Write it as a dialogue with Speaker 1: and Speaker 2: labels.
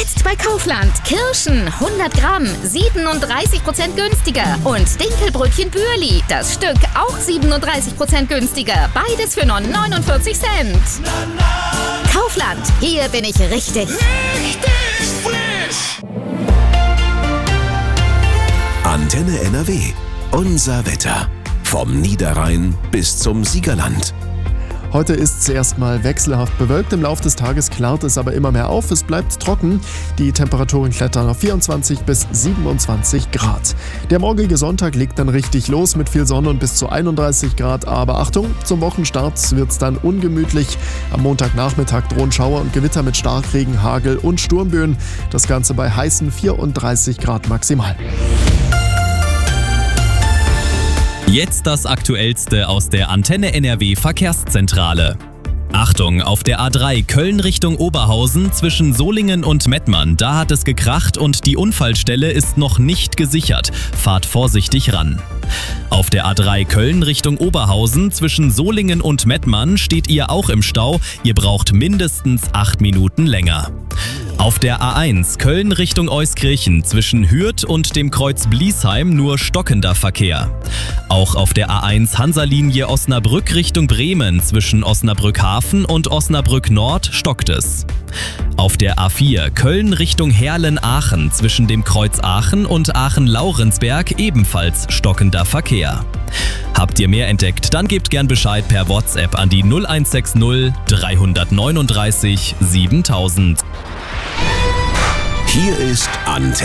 Speaker 1: Jetzt bei Kaufland. Kirschen 100 Gramm, 37% günstiger. Und Dinkelbrötchen Bürli, das Stück auch 37% günstiger. Beides für nur 49 Cent. Kaufland, hier bin ich richtig.
Speaker 2: Richtig frisch!
Speaker 3: Antenne NRW. Unser Wetter. Vom Niederrhein bis zum Siegerland.
Speaker 4: Heute ist es erstmal wechselhaft bewölkt, im Laufe des Tages klart es aber immer mehr auf, es bleibt trocken. Die Temperaturen klettern auf 24 bis 27 Grad. Der morgige Sonntag legt dann richtig los mit viel Sonne und bis zu 31 Grad, aber Achtung, zum Wochenstart wird es dann ungemütlich. Am Montagnachmittag drohen Schauer und Gewitter mit Starkregen, Hagel und Sturmböen. Das Ganze bei heißen 34 Grad maximal.
Speaker 5: Jetzt das Aktuellste aus der Antenne NRW Verkehrszentrale. Achtung, auf der A3 Köln Richtung Oberhausen zwischen Solingen und Mettmann, da hat es gekracht und die Unfallstelle ist noch nicht gesichert. Fahrt vorsichtig ran. Auf der A3 Köln Richtung Oberhausen zwischen Solingen und Mettmann steht ihr auch im Stau. Ihr braucht mindestens 8 Minuten länger. Auf der A1 Köln Richtung Euskirchen zwischen Hürth und dem Kreuz Bliesheim nur stockender Verkehr. Auch auf der A1 Hansa-Linie Osnabrück Richtung Bremen zwischen Osnabrück-Hafen und Osnabrück-Nord stockt es. Auf der A4 Köln Richtung Herlen-Aachen zwischen dem Kreuz Aachen und Aachen-Laurensberg ebenfalls stockender Verkehr. Habt ihr mehr entdeckt, dann gebt gern Bescheid per WhatsApp an die 0160 339 7000.
Speaker 3: Hier ist Antenne.